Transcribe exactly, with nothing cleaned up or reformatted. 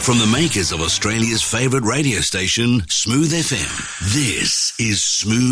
From the makers of Australia's favourite radio station, Smooth F M, this is Smooth